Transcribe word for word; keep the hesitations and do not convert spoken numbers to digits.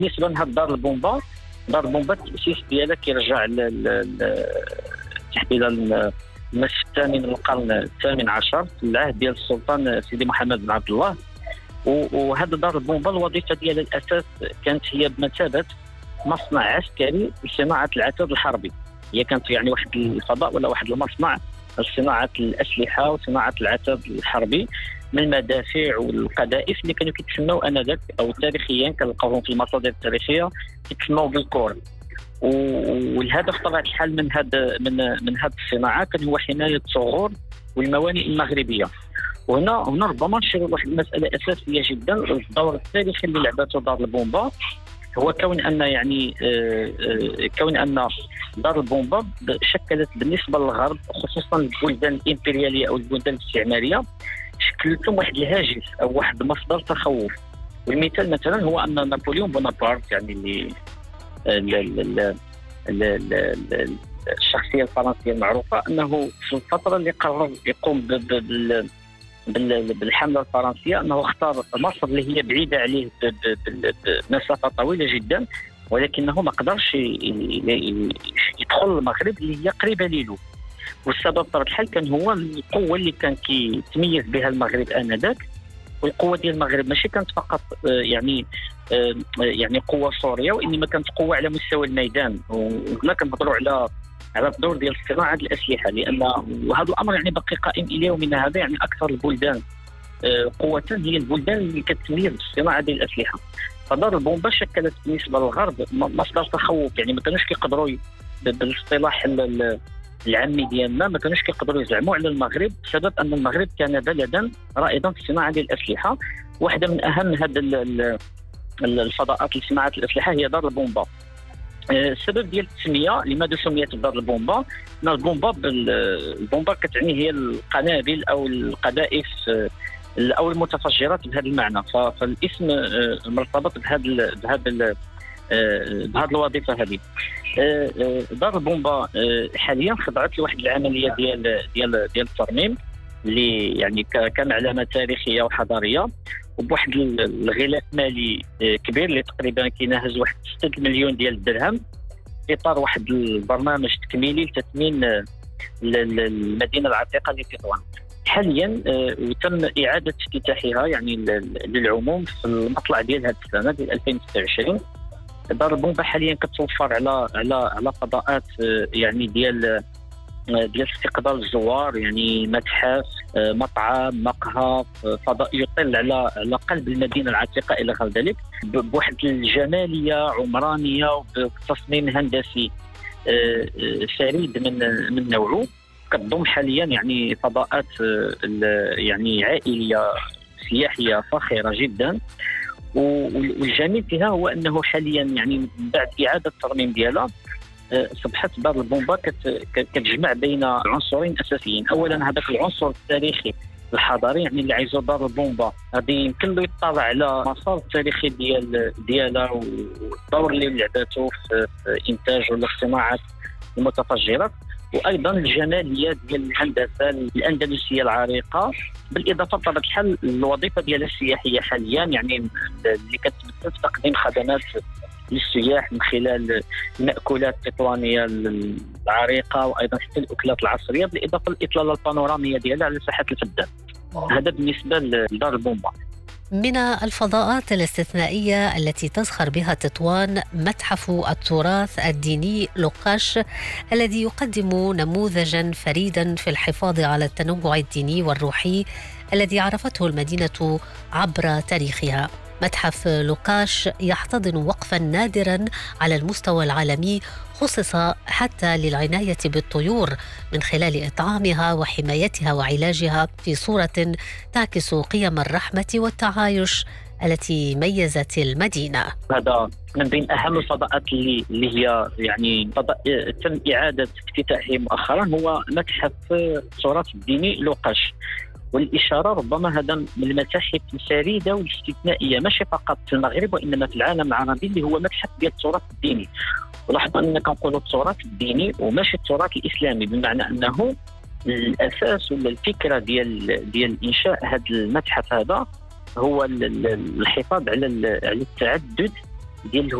بالنسبه لهاد دار البومبا، دار البومبا التاسيس ديالها كيرجع تحديدا النصف الثاني من القرن الثامن عشر في العهد ديال السلطان سيدي محمد بن عبد الله. وهذا دار البومبا الوظيفه ديالها الاساس كانت هي بمثابه مصنع عسكري لصناعه العتاد الحربي. هي كانت يعني واحد الفضاء ولا واحد المصنع لصناعه الاسلحه وصناعه العتاد الحربي من المدافع والقذائف اللي كانوا كيتسموا انذاك او تاريخيا كنلقاوهم في المصادر التاريخيه كيتسموا بالكور. والهدف طبعا الحال من هذا من من هذه الصناعه كان هو حمايه الثغور والموانئ المغربيه. وهنا هنا ربما نشير واحد المساله اساسيه جدا، الدور التاريخي اللي لعبته دار البومبا هو كون ان يعني كون ان دار البومبا شكلت بالنسبه للغرب خصوصا البلدان الامبرياليه او البلدان الاستعماريه شكلت لهم واحد الهاجس او واحد مصدر تخوف. والمثال مثلا هو ان نابليون بونابرت يعني اللي الشخصيه الفرنسيه المعروفه انه في الفتره اللي قرر يقوم بالحمله الفرنسيه انه اختار مصر اللي هي بعيده عليه بمسافه طويله جدا، ولكنه ما قدرش يدخل المغرب اللي هي قريبه له. والسبب بطبيعه الحال كان هو القوه اللي كان كيتميز بها المغرب انذاك. والقوه ديال المغرب ماشي كانت فقط يعني يعني قوه سوريه، وانما كانت قوه على مستوى الميدان. وهنا كنهضروا على على الدور ديال صناعه الاسلحه، لان وهذا الامر يعني باقي قائم الى يومنا هذا. يعني اكثر البلدان قوه هي البلدان اللي كتميز بالصناعه ديال الاسلحه. فدار البومبا شكلت بالنسبه للغرب مصدر تخوف، يعني ما كانوش كيقدروا بالاصطلاح العامي ديالنا ما كانوش كيقدروا يزعموا على المغرب بسبب ان المغرب كان بلدا رائدا في الصناعه ديال الاسلحه. واحده من اهم هذه الفضاءات لصناعه الاسلحه هي دار البومبا. السبب ديال التسميه لماذا سميت دار البومبا؟ ان البومبا البومبا كتعني هي القنابل او القذائف او المتفجرات بهذا المعنى. فالاسم مرتبط بهذا بهذا بهذه الوظيفه هذه. دار البومبا حاليا خضعت لواحد العمليه ديال ديال ديال الترميم اللي يعني كان علامه تاريخيه وحضاريه، وبواحد الغلاف مالي كبير اللي تقريبا كيناهز واحد ستة مليون ديال الدرهم في اطار واحد البرنامج تكميلي لتثمين المدينه العتيقه لتطوان. حاليا وتم اعاده افتتاحها يعني للعموم في المطلع ديال هذه السنه ديال ألفين وستة وعشرين. دار البومبا حاليا كتوفر على على على فضاءات يعني ديال ديال استقبال الزوار، يعني متحف، مطعم، مقهى، فضاء يطل على على قلب المدينه العتيقه الى غير ذلك بواحد الجماليه عمرانيه وبتصميم هندسي فريد من من نوعه. كتضم حاليا يعني فضاءات يعني عائليه سياحيه فاخره جدا. والجميل فيها هو انه حاليا يعني بعد اعاده الترميم ديالها اصبحت دار البومبا كتجمع بين عنصرين اساسيين. اولا هذاك العنصر التاريخي الحضاري يعني اللي عايزو دار البومبا غادي يمكن له يطلع على المسار التاريخي ديال ديالها والدور اللي لعبته في انتاج ولا صناعه المتفجرات، وايضا الجماليه ديال الهندسه الاندلسيه العريقه، بالاضافه بطبيعه الحال الوظيفه ديالها السياحيه حاليا يعني اللي كتمثل في تقديم خدمات للسياح من خلال المأكولات التطوانيه العريقه وايضا حتى الاكلات العصريه، بالاضافه للاطلاله البانوراميه ديالها على ساحه الفدان. هذا بالنسبه لدار البومبا. من الفضاءات الاستثنائية التي تزخر بها تطوان متحف التراث الديني لوقاش، الذي يقدم نموذجا فريدا في الحفاظ على التنوع الديني والروحي الذي عرفته المدينة عبر تاريخها. متحف لوقاش يحتضن وقفا نادرا على المستوى العالمي خصص حتى للعناية بالطيور من خلال إطعامها وحمايتها وعلاجها في صورة تعكس قيم الرحمة والتعايش التي ميزت المدينة. هذا من بين أهم الفضاءات اللي, اللي هي يعني فضاء تم إعادة افتتاحه مؤخرا هو متحف التراث الديني لوقاش. والإشارة ربما هذا من المتاحف الفريدة والاستثنائية ماشي فقط في المغرب وإنما في العالم العربي اللي هو متحف ديال التراث الديني. ولاحظوا أننا كنقولوا التراث الديني وماشي التراث الإسلامي، بمعنى أنه الأساس ولا الفكرة ديال ديال إنشاء هذا المتحف هذا هو الحفاظ على على التعدد ديال